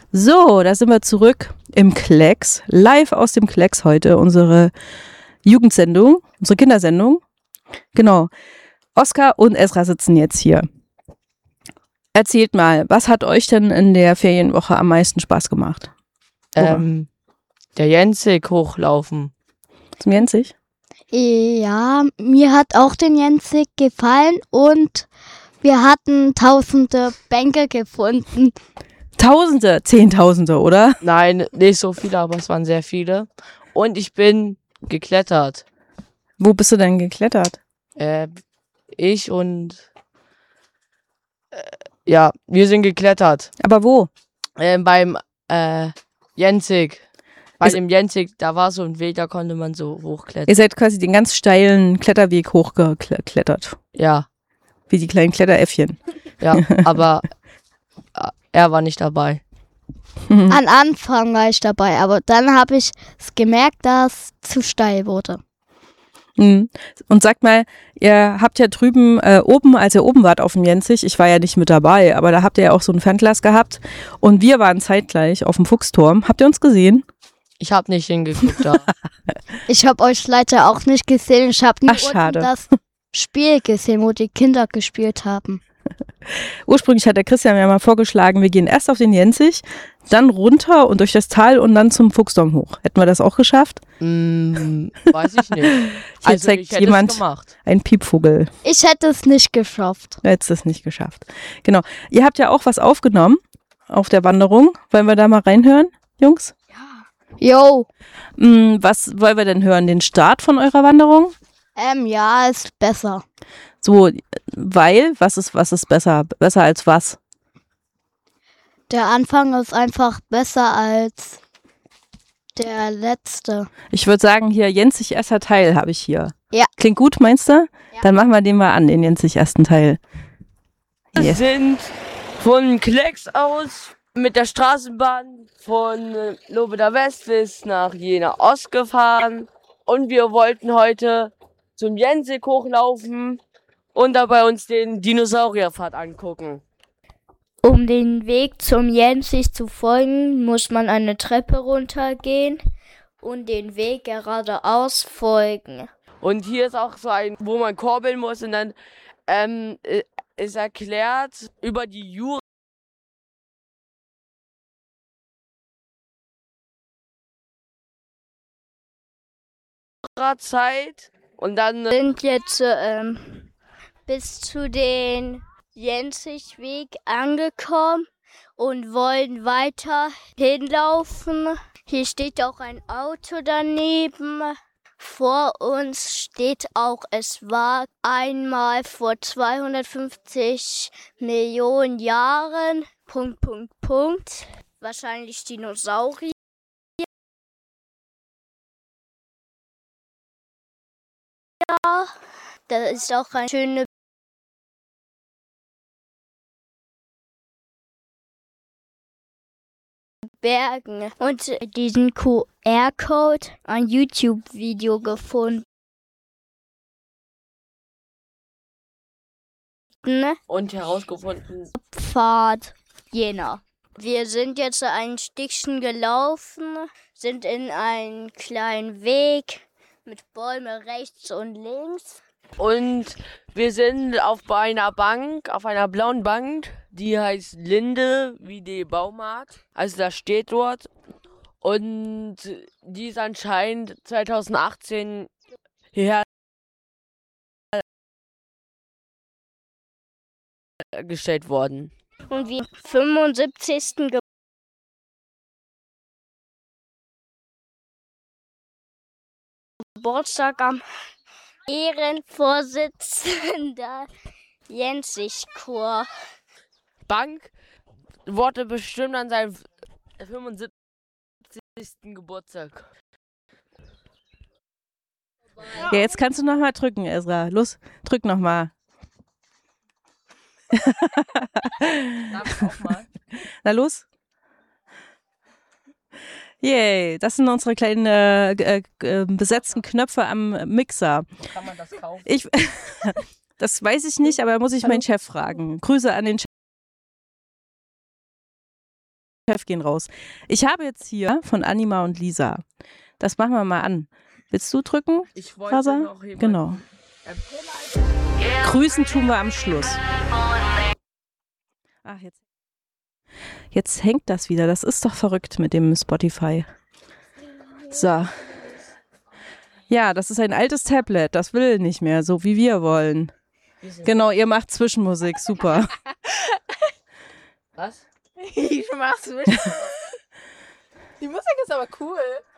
So, da sind wir zurück im Klecks. Live aus dem Klecks heute, unsere Jugendsendung, unsere Kindersendung. Genau. Oskar und Ezra sitzen jetzt hier. Erzählt mal, was hat euch denn in der Ferienwoche am meisten Spaß gemacht? Der Jensig hochlaufen. Zum Jensig? Ja, mir hat auch den Jensig gefallen und wir hatten tausende Bänke gefunden. Tausende, Zehntausende, oder? Nein, nicht so viele, aber es waren sehr viele. Und ich bin geklettert. Wo bist du denn geklettert? Ich und ja, wir sind geklettert. Aber wo? Beim Jensig. Bei dem Jensig, da war so ein Weg, da konnte man so hochklettern. Ihr seid quasi den ganz steilen Kletterweg hochgeklettert. Ja. Wie die kleinen Kletteräffchen. Ja, aber er war nicht dabei. Am Anfang war ich dabei, aber dann habe ich es gemerkt, dass es zu steil wurde. Und sagt mal, ihr habt ja drüben oben, als ihr oben wart auf dem Jensig, ich war ja nicht mit dabei, aber da habt ihr ja auch so ein Fernglas gehabt und wir waren zeitgleich auf dem Fuchsturm. Habt ihr uns gesehen? Ich habe nicht hingeguckt da. Ich habe euch leider auch nicht gesehen. Ich habe nur schade. das Spiel gesehen, wo die Kinder gespielt haben. Ursprünglich hat der Christian mir mal vorgeschlagen, wir gehen erst auf den Jensig, dann runter und durch das Tal und dann zum Fuchsturm hoch. Hätten wir das auch geschafft? Weiß ich nicht. Hier zeigt ich hätte jemand es gemacht. einen Piepvogel. Ich hätte es nicht geschafft. Du hättest es nicht geschafft. Genau. Ihr habt ja auch was aufgenommen auf der Wanderung. Wollen wir da mal reinhören, Jungs? Jo. Was wollen wir denn hören? Den Start von eurer Wanderung? Ja, ist besser. So, weil, was ist besser? Besser als was? Der Anfang ist einfach besser als der letzte. Ich würde sagen, hier Jensig erster Teil habe ich hier. Ja. Klingt gut, meinst du? Ja. Dann machen wir den mal an, den Jensig ersten Teil. Wir sind von Klecks aus mit der Straßenbahn von Lobeda West bis nach Jena Ost gefahren. Und wir wollten heute zum Jensig hochlaufen und dabei uns den Dinosaurierpfad angucken. Um den Weg zum Jensig zu folgen, muss man eine Treppe runtergehen und den Weg geradeaus folgen. Und hier ist auch so ein, wo man kurbeln muss und dann ist erklärt über die Jurazeit und dann Wir sind jetzt bis zu den Jensig-Weg angekommen und wollen weiter hinlaufen. Hier steht auch ein Auto daneben. Vor uns steht auch, es war einmal vor 250 Millionen Jahren. ... Wahrscheinlich Dinosaurier. Da ist auch eine schöne Bergen und diesen QR-Code ein YouTube-Video gefunden. und herausgefunden. Pfad Jena. Wir sind jetzt ein Stückchen gelaufen, sind in einen kleinen Weg mit Bäumen rechts und links. Und wir sind auf einer Bank, auf einer blauen Bank, die heißt Linde, wie die Baumart. Also das steht dort. Und die ist anscheinend 2018 hierher gestellt worden. Und wie 75. Geburtstag am Ehrenvorsitzender Jensig-Chor. Bank wurde bestimmt an seinem 75. Geburtstag. Ja, jetzt kannst du nochmal drücken, Ezra. Los, drück nochmal. Darf ich auch mal? Na los. Yay, das sind unsere kleinen besetzten Knöpfe am Mixer. Kann man das kaufen? Das weiß ich nicht, aber da muss ich meinen Chef fragen. Grüße an den Chef. Chef gehen raus. Ich habe jetzt hier von Anima und Lisa. Das machen wir mal an. Willst du drücken? Ich wollte Faser? noch jemanden Genau. Grüßen tun wir am Schluss. Ach, jetzt hängt das wieder. Das ist doch verrückt mit dem Spotify. So. Ja, das ist ein altes Tablet. Das will nicht mehr, so wie wir wollen. Genau, ihr macht Zwischenmusik. Super. Was? Ich mach's mit. Die Musik ist aber cool.